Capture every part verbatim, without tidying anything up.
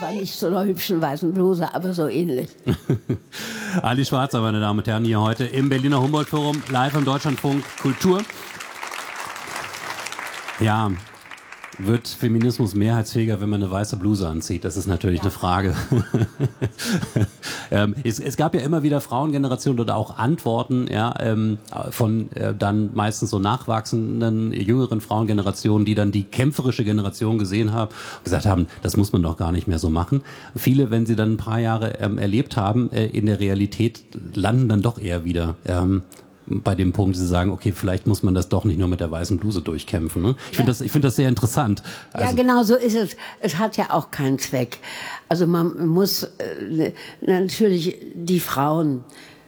Zwar nicht so einer hübschen weißen Bluse, aber so ähnlich. Alice Schwarzer, meine Damen und Herren, hier heute im Berliner Humboldt-Forum, live im Deutschlandfunk Kultur. Ja, wird Feminismus mehrheitsfähiger, wenn man eine weiße Bluse anzieht? Das ist natürlich ja. eine Frage. ähm, es, es gab ja immer wieder Frauengenerationen oder auch Antworten ja, ähm, von äh, dann meistens so nachwachsenden, jüngeren Frauengenerationen, die dann die kämpferische Generation gesehen haben und gesagt haben, das muss man doch gar nicht mehr so machen. Viele, wenn sie dann ein paar Jahre ähm, erlebt haben, äh, in der Realität landen dann doch eher wieder ähm, bei dem Punkt, sie sagen, okay, vielleicht muss man das doch nicht nur mit der weißen Bluse durchkämpfen. Ne? Ich finde das, ich finde das sehr interessant. Also ja, genau so ist es. Es hat ja auch keinen Zweck. Also man muss äh, natürlich die Frauen,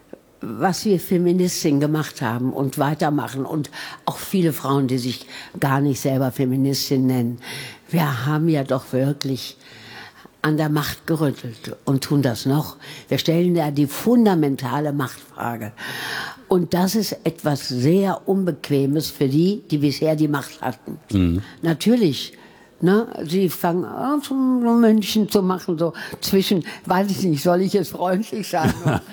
was wir Feministinnen gemacht haben und weitermachen und auch viele Frauen, die sich gar nicht selber Feministin nennen, wir haben ja doch wirklich an der Macht gerüttelt und tun das noch. Wir stellen ja die fundamentale Machtfrage. Und das ist etwas sehr Unbequemes für die, die bisher die Macht hatten. Mhm. Natürlich, ne, sie fangen an, so München zu machen, so zwischen, weiß ich nicht, soll ich jetzt freundlich sein?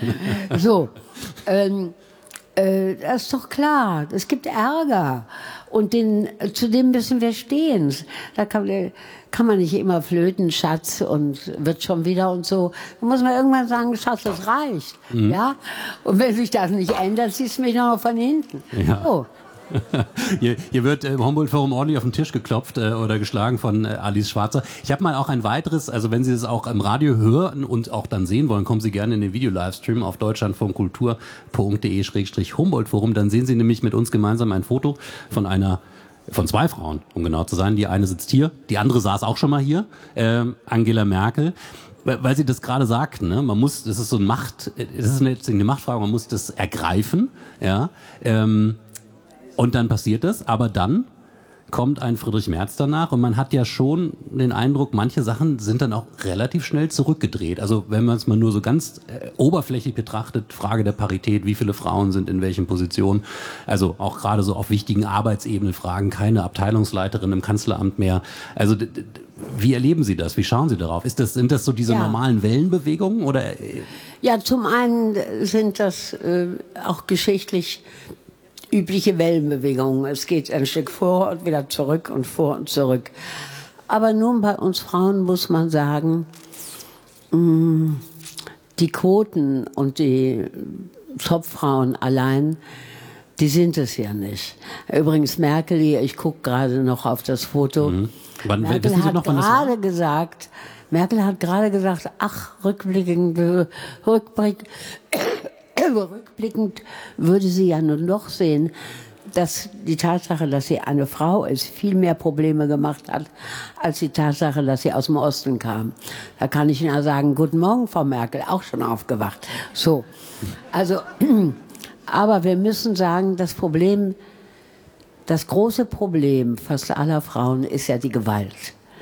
so, ähm, äh, das ist doch klar, es gibt Ärger. Und den, zu dem müssen wir stehen. Da kann, kann man nicht immer flöten, Schatz, und wird schon wieder und so. Da muss man irgendwann sagen, Schatz, das reicht. Mhm. Ja? Und wenn sich das nicht ändert, siehst du mich noch von hinten. Ja. So. Hier, hier wird im Humboldt-Forum ordentlich auf den Tisch geklopft äh, oder geschlagen von äh, Alice Schwarzer. Ich habe mal auch ein weiteres, also wenn Sie das auch im Radio hören und auch dann sehen wollen, kommen Sie gerne in den Video-Livestream auf deutschlandfunkkultur punkt de Schrägstrich Humboldt-Forum. Dann sehen Sie nämlich mit uns gemeinsam ein Foto von einer von zwei Frauen, um genau zu sein. Die eine sitzt hier, die andere saß auch schon mal hier, äh, Angela Merkel. Weil Sie das gerade sagten, ne? Man muss, das ist so ein Macht, das ist eine, eine Machtfrage, man muss das ergreifen, ja, ähm, und dann passiert das, aber dann kommt ein Friedrich Merz danach und man hat ja schon den Eindruck, manche Sachen sind dann auch relativ schnell zurückgedreht. Also wenn man es mal nur so ganz äh, oberflächlich betrachtet, Frage der Parität, wie viele Frauen sind in welchen Positionen, also auch gerade so auf wichtigen Arbeitsebenen Fragen, keine Abteilungsleiterin im Kanzleramt mehr. Also d- d- wie erleben Sie das? Wie schauen Sie darauf? Ist das, sind das so diese ja. normalen Wellenbewegungen? Oder? Ja, zum einen sind das äh, auch geschichtlich übliche Wellenbewegungen. Es geht ein Stück vor und wieder zurück und vor und zurück. Aber nun bei uns Frauen muss man sagen, mh, die Quoten und die Top-Frauen allein, die sind es ja nicht. Übrigens Merkel hier, ich gucke gerade noch auf das Foto. Mhm. Wann, Merkel hat noch, gerade gesagt, Merkel hat gerade gesagt, ach, rückblickend, rückblickend, rückblickend würde sie ja nun doch sehen, dass die Tatsache, dass sie eine Frau ist, viel mehr Probleme gemacht hat, als die Tatsache, dass sie aus dem Osten kam. Da kann ich Ihnen ja sagen, guten Morgen, Frau Merkel, auch schon aufgewacht. So, also, aber wir müssen sagen, das Problem, das große Problem fast aller Frauen ist ja die Gewalt.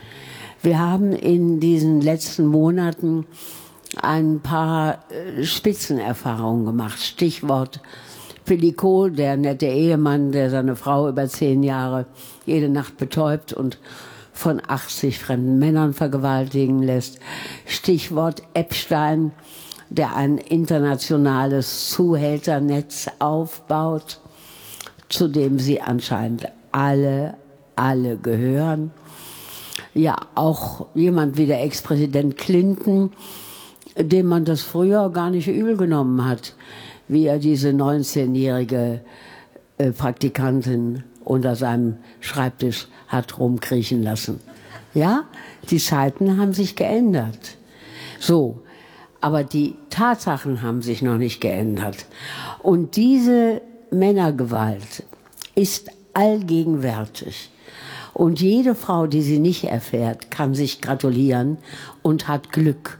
Wir haben in diesen letzten Monaten ein paar äh, Spitzenerfahrungen gemacht. Stichwort Pellicot, der nette Ehemann, der seine Frau über zehn Jahre jede Nacht betäubt und von achtzig fremden Männern vergewaltigen lässt. Stichwort Epstein, der ein internationales Zuhälternetz aufbaut, zu dem sie anscheinend alle, alle gehören. Ja, auch jemand wie der Ex-Präsident Clinton, dem man das früher gar nicht übel genommen hat, wie er diese neunzehnjährige äh, Praktikantin unter seinem Schreibtisch hat rumkriechen lassen. Ja, die Zeiten haben sich geändert. So, aber die Tatsachen haben sich noch nicht geändert. Und diese Männergewalt ist allgegenwärtig. Und jede Frau, die sie nicht erfährt, kann sich gratulieren und hat Glück.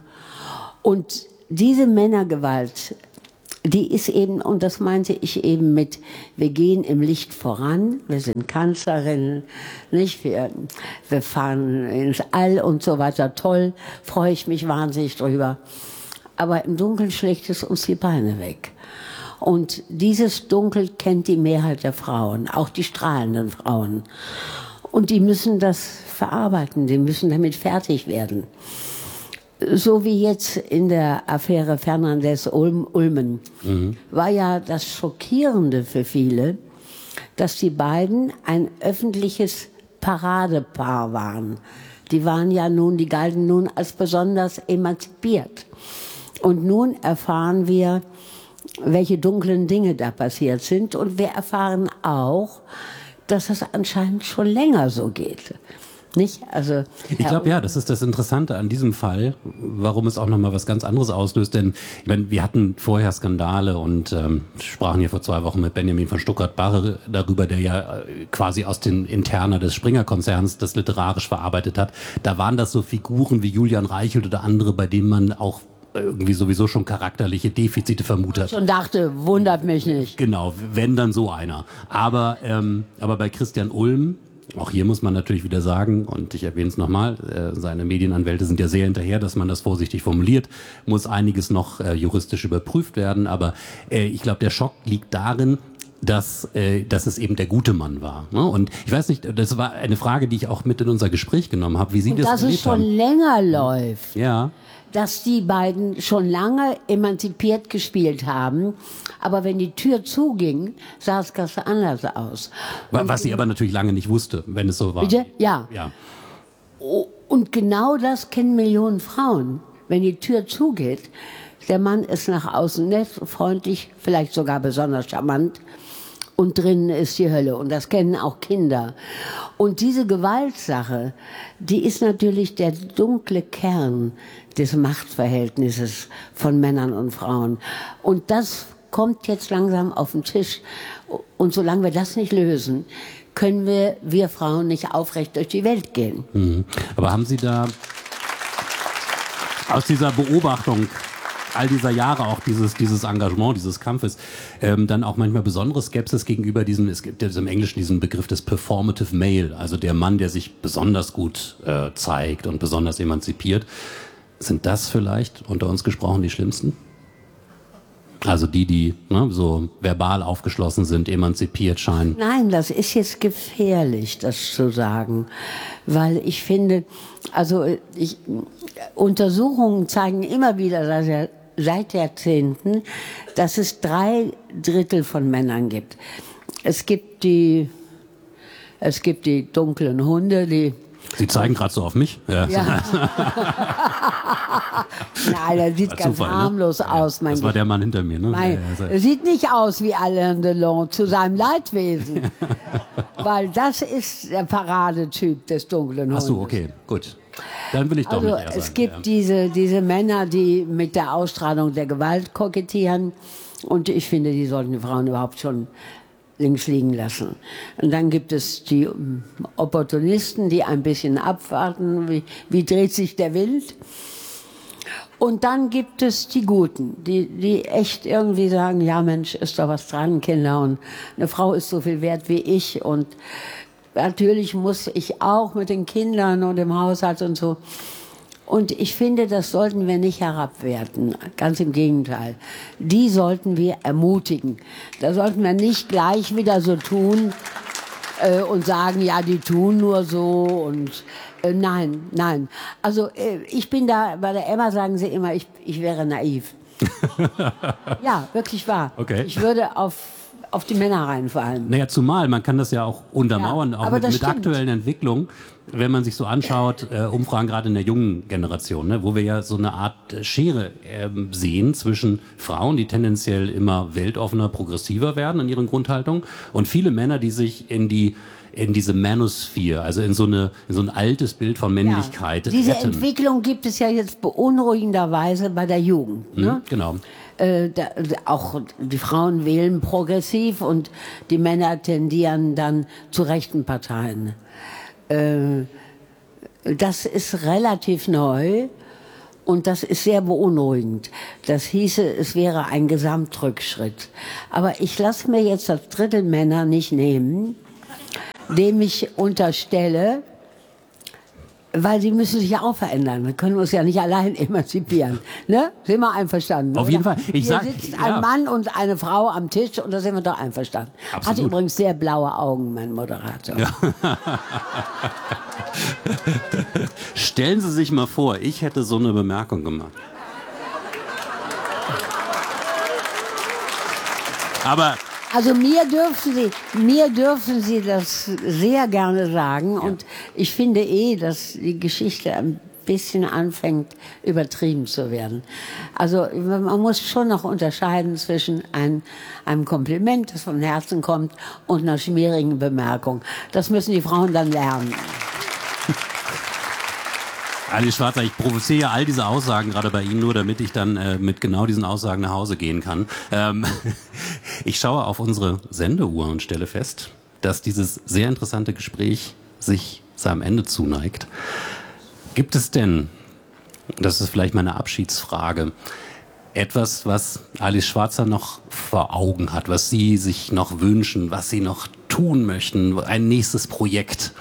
Und diese Männergewalt, die ist eben, und das meinte ich eben mit, wir gehen im Licht voran, wir sind Kanzlerinnen, nicht? Wir, wir fahren ins All und so weiter, toll, freue ich mich wahnsinnig drüber. Aber im Dunkeln schlägt es uns die Beine weg. Und dieses Dunkel kennt die Mehrheit der Frauen, auch die strahlenden Frauen. Und die müssen das verarbeiten, die müssen damit fertig werden. So wie jetzt in der Affäre Fernandes-Ulmen, mhm. war ja das Schockierende für viele, dass die beiden ein öffentliches Paradepaar waren. Die waren ja nun, die galten nun als besonders emanzipiert. Und nun erfahren wir, welche dunklen Dinge da passiert sind. Und wir erfahren auch, dass es anscheinend schon länger so geht. Nicht? Also, ich glaube, ja, das ist das Interessante an diesem Fall, warum es auch nochmal was ganz anderes auslöst. Denn ich meine, wir hatten vorher Skandale und ähm, sprachen hier vor zwei Wochen mit Benjamin von Stuckrad-Barre darüber, der ja äh, quasi aus den Interna des Springer-Konzerns das literarisch verarbeitet hat. Da waren das so Figuren wie Julian Reichelt oder andere, bei denen man auch irgendwie sowieso schon charakterliche Defizite vermutet. Und dachte, wundert mich nicht. Genau, wenn dann so einer. Aber, ähm, aber bei Christian Ulm, auch hier muss man natürlich wieder sagen, und ich erwähne es nochmal, äh, seine Medienanwälte sind ja sehr hinterher, dass man das vorsichtig formuliert, muss einiges noch äh, juristisch überprüft werden. Aber äh, ich glaube, der Schock liegt darin, dass, äh, dass es eben der gute Mann war. Ne? Und ich weiß nicht, das war eine Frage, die ich auch mit in unser Gespräch genommen habe, wie Sie und das dass erlebt es schon haben. länger läuft. Ja. Dass die beiden schon lange emanzipiert gespielt haben. Aber wenn die Tür zuging, sah es ganz anders aus. Und was sie aber natürlich lange nicht wusste, wenn es so war. Bitte? Ja. Ja. Und genau das kennen Millionen Frauen. Wenn die Tür zugeht, der Mann ist nach außen nett, freundlich, vielleicht sogar besonders charmant. Und drinnen ist die Hölle. Und das kennen auch Kinder. Und diese Gewaltsache, die ist natürlich der dunkle Kern des Machtverhältnisses von Männern und Frauen. Und das kommt jetzt langsam auf den Tisch. Und solange wir das nicht lösen, können wir, wir Frauen nicht aufrecht durch die Welt gehen. Mhm. Aber haben Sie da aus dieser Beobachtung all dieser Jahre auch dieses, dieses Engagement, dieses Kampfes, ähm, dann auch manchmal besondere Skepsis gegenüber diesem, es gibt ja im Englischen diesen Begriff des Performative Male, also der Mann, der sich besonders gut äh, zeigt und besonders emanzipiert. Sind das vielleicht unter uns gesprochen die Schlimmsten? Also die, die ne, so verbal aufgeschlossen sind, emanzipiert scheinen. Nein, das ist jetzt gefährlich, das zu sagen. Weil ich finde, also ich, Untersuchungen zeigen immer wieder, dass er seit Jahrzehnten, dass es drei Drittel von Männern gibt. Es gibt die, es gibt die dunklen Hunde, die... Sie zeigen gerade so auf mich? Ja. Ja. Nein, er sieht ganz Zufall, harmlos ne? aus. Mein das war der Mann hinter mir, ne? Nein, ja, also. er sieht nicht aus wie Alain Delon, zu seinem Leidwesen. Weil das ist der Paradetyp des dunklen Hundes. Ach so, okay, gut. Dann will ich doch also, nicht eher sagen. Es gibt ja. diese, diese Männer, die mit der Ausstrahlung der Gewalt kokettieren. Und ich finde, die sollten die Frauen überhaupt schon links liegen lassen. Und dann gibt es die Opportunisten, die ein bisschen abwarten, wie, wie dreht sich der Wind. Und dann gibt es die Guten, die, die echt irgendwie sagen, ja Mensch, ist doch was dran, Kinder, und eine Frau ist so viel wert wie ich, und natürlich muss ich auch mit den Kindern und dem Haushalt und so. Und ich finde, das sollten wir nicht herabwerten, ganz im Gegenteil. Die sollten wir ermutigen. Da sollten wir nicht gleich wieder so tun äh, und sagen, ja, die tun nur so und äh, nein, nein. Also äh, ich bin da, bei der Emma sagen sie immer, ich, ich wäre naiv. Ja, wirklich wahr. Okay. Ich würde auf auf die Männer reinfallen. Naja, zumal, man kann das ja auch untermauern, Ja, auch aber mit, das mit stimmt. aktuellen Entwicklungen, wenn man sich so anschaut, äh, Umfragen gerade in der jungen Generation, ne, wo wir ja so eine Art äh, Schere äh, sehen zwischen Frauen, die tendenziell immer weltoffener, progressiver werden in ihren Grundhaltungen, und viele Männer, die sich in die in diese Manosphere, also in so eine in so ein altes Bild von Männlichkeit Ja, diese retten. Entwicklung gibt es ja jetzt beunruhigenderweise bei der Jugend. Ne? Mhm, genau. Äh, da, auch die Frauen wählen progressiv und die Männer tendieren dann zu rechten Parteien. Äh, das ist relativ neu und das ist sehr beunruhigend. Das hieße, es wäre ein Gesamtrückschritt. Aber ich lasse mir jetzt das Drittel Männer nicht nehmen, dem ich unterstelle, weil sie müssen sich ja auch verändern. Wir können uns ja nicht allein emanzipieren. Ne? Sind wir einverstanden? Auf oder? jeden Fall. Ich Hier sag, sitzt ja. ein Mann und eine Frau am Tisch und da sind wir doch einverstanden. Absolut. Hat übrigens sehr blaue Augen, mein Moderator. Ja. Stellen Sie sich mal vor, ich hätte so eine Bemerkung gemacht. Aber also mir dürfen Sie, mir dürfen Sie das sehr gerne sagen. Ja. Und ich finde eh, dass die Geschichte ein bisschen anfängt, übertrieben zu werden. Also man muss schon noch unterscheiden zwischen ein, einem Kompliment, das vom Herzen kommt, und einer schmierigen Bemerkung. Das müssen die Frauen dann lernen. Alice Schwarzer, ich provoziere all diese Aussagen gerade bei Ihnen nur, damit ich dann äh, mit genau diesen Aussagen nach Hause gehen kann. Ähm, ich schaue auf unsere Sendeuhr und stelle fest, dass dieses sehr interessante Gespräch sich seinem Ende zuneigt. Gibt es denn, das ist vielleicht meine Abschiedsfrage, etwas, was Alice Schwarzer noch vor Augen hat, was Sie sich noch wünschen, was Sie noch tun möchten, ein nächstes Projekt?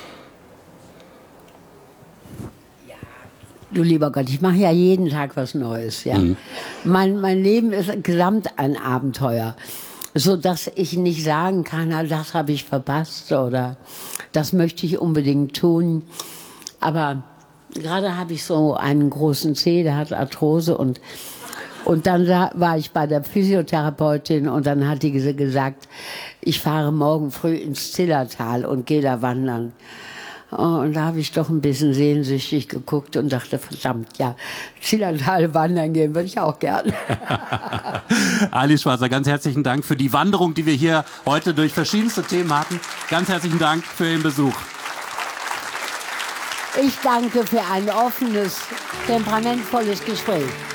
Du lieber Gott, ich mache ja jeden Tag was Neues. Ja? Mhm. Mein, mein Leben ist gesamt ein Abenteuer, so dass ich nicht sagen kann, na, das habe ich verpasst oder das möchte ich unbedingt tun. Aber gerade habe ich so einen großen Zeh, der hat Arthrose und und dann war ich bei der Physiotherapeutin und dann hat die gesagt, ich fahre morgen früh ins Zillertal und gehe da wandern. Und da habe ich doch ein bisschen sehnsüchtig geguckt und dachte, verdammt, ja, Zillertal wandern gehen würde ich auch gerne. Alice Schwarzer, ganz herzlichen Dank für die Wanderung, die wir hier heute durch verschiedenste Themen hatten. Ganz herzlichen Dank für Ihren Besuch. Ich danke für ein offenes, temperamentvolles Gespräch.